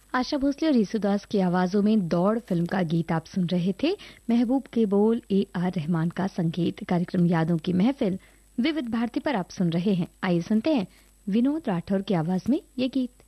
आशा भोसले और येसुदास की आवाजों में दौड़ फिल्म का गीत आप सुन रहे थे। महबूब के बोल, AR रहमान का संगीत। कार्यक्रम यादों की महफिल विविध भारती पर आप सुन रहे हैं। आइए सुनते हैं विनोद राठौर की आवाज में ये गीत।